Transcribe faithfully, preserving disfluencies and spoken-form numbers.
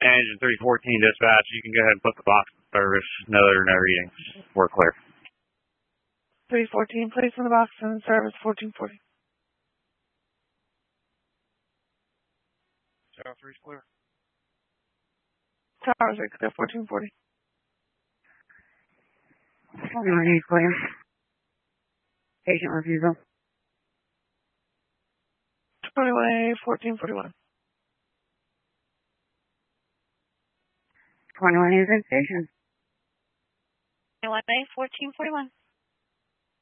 Engine three fourteen dispatch, you can go ahead and put the box in service. No, there are no readings. We're clear. three fourteen, place in the box in service, fourteen forty. Tower three's clear. Tower three clear, fourteen forty. twenty-one is clear. Patient refusal. twenty-one A, fourteen forty-one. twenty-one is in station. twenty-one A, fourteen forty-one.